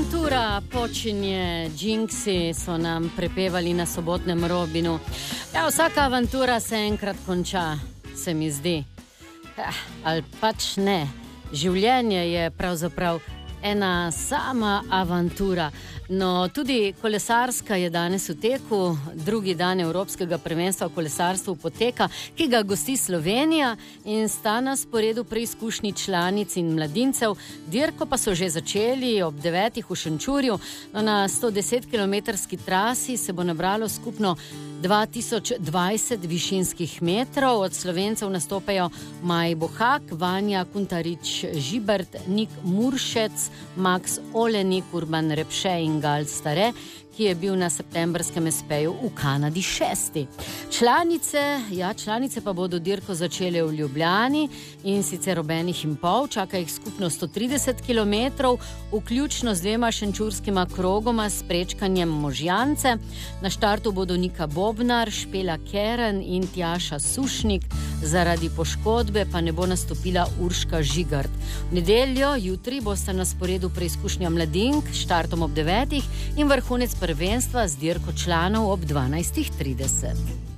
Avantura počinje, džinksi so nam prepevali na sobotnem Robinu. Ja, vsaka avantura se enkrat konča, se mi zdi. Ali pač ne. Življenje je pravzaprav ena sama avantura. No, tudi kolesarska je danes v teku, drugi dan Evropskega prvenstva v kolesarstvu poteka, ki ga gosti Slovenija in sta na sporedu preizkušnji članic in mladincev. Dirko pa so že začeli ob 9. v Šenčurju. No, na 110-kilometrski trasi se bo nabralo skupno 2020 višinskih metrov. Od Slovencev nastopajo Maj Bohak, Vanja Kuntarič-Žibert, Nik Muršec, Max Olenik, Urban Repše in Gal Stare, ki je bil na septembrskem espeju v Kanadi 6. Članice pa bodo dirko začele v Ljubljani in sicer ob 1:30. Čaka jih skupno 130 km, vključno z 2 šenčurskima krogoma s prečkanjem Možjance. Na štartu bodo Nika Bobnar, Špela Keren in Tjaša Sušnik. Zaradi poškodbe pa ne bo nastopila Urška Žigart. V nedeljo, jutri, bosta na sporedu preizkušnja mladink s štartom ob 9. in vrhunec prvenstva z dirko članov ob 12:30.